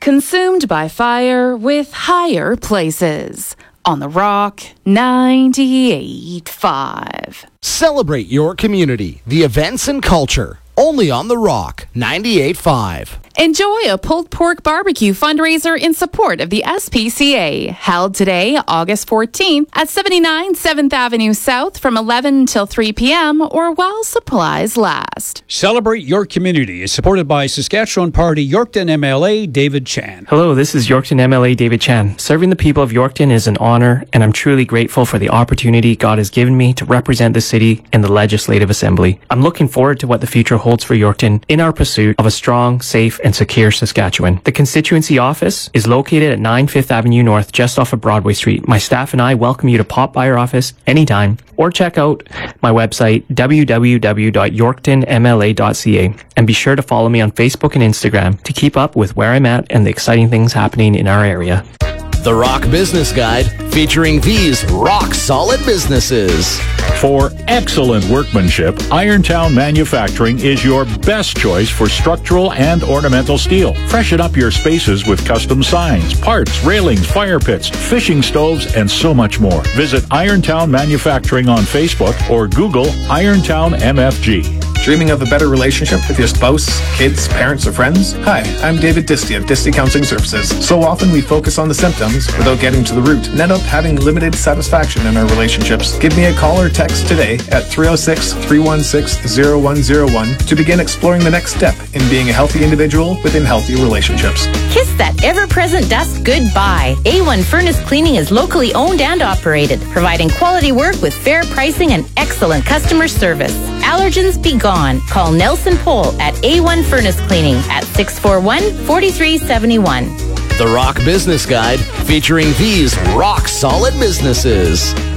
Consumed by fire with higher places. On The Rock 98.5. Celebrate your community, the events and culture. Only on The Rock 98.5. Enjoy a pulled pork barbecue fundraiser in support of the SPCA, held today, August 14th, at 79 7th Avenue South from 11 till 3 p.m. or while supplies last. Celebrate your community is supported by Saskatchewan Party Yorkton MLA David Chan. Hello, this is Yorkton MLA David Chan. Serving the people of Yorkton is an honor, and I'm truly grateful for the opportunity God has given me to represent the city in the Legislative Assembly. I'm looking forward to what the future holds for Yorkton in our pursuit of a strong, safe, and secure Saskatchewan. The constituency office is located at 9 5th Avenue North, just off of Broadway Street. My staff and I welcome you to pop by our office anytime or check out my website, www.yorktonmla.ca, and be sure to follow me on Facebook and Instagram to keep up with where I'm at and the exciting things happening in our area. The Rock Business Guide, featuring these rock-solid businesses. For excellent workmanship, Irontown Manufacturing is your best choice for structural and ornamental steel. Freshen up your spaces with custom signs, parts, railings, fire pits, fishing stoves, and so much more. Visit Irontown Manufacturing on Facebook or Google Irontown MFG. Dreaming of a better relationship with your spouse, kids, parents, or friends? Hi, I'm David Disty of Disty Counseling Services. So often we focus on the symptoms without getting to the root and end up having limited satisfaction in our relationships. Give me a call or text today at 306-316-0101 to begin exploring the next step in being a healthy individual within healthy relationships. Kiss that ever-present dust goodbye. A1 Furnace Cleaning is locally owned and operated, providing quality work with fair pricing and excellent customer service. Allergens be gone. Call Nelson Pohl at A1 Furnace Cleaning at 641-4371. The Rock Business Guide, featuring these rock-solid businesses.